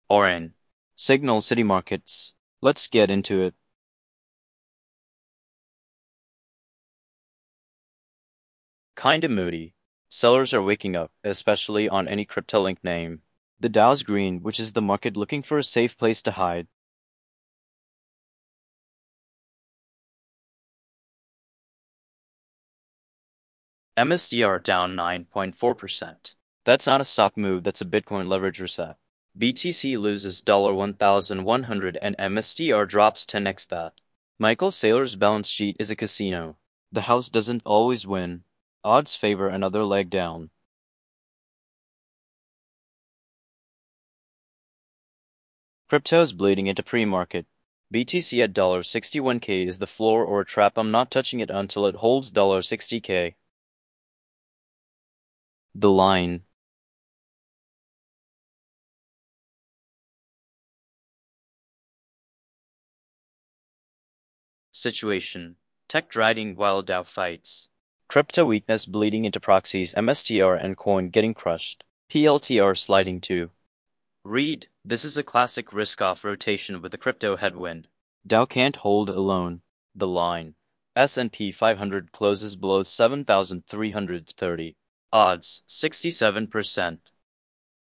Orin. Signal City Markets. Let's get into it. Kinda moody. Sellers are waking up, especially on any crypto-linked name. The Dow's green, which is the market looking for a safe place to hide. MSDR down 9.4%. That's not a stock move, that's a Bitcoin leverage reset. BTC loses $1,100 and MSDR drops 10x that. Michael Saylor's balance sheet is a casino. The house doesn't always win. Odds favor another leg down. Crypto's bleeding into pre-market. BTC at $61K is the floor or a trap. I'm not touching it until it holds $60K. The line. Situation. Tech riding while Dow fights. Crypto weakness bleeding into proxies, MSTR and coin getting crushed. PLTR sliding too. Read, this is a classic risk-off rotation with a crypto headwind. Dow can't hold alone. The line. S&P 500 closes below 7,330. Odds, 67%.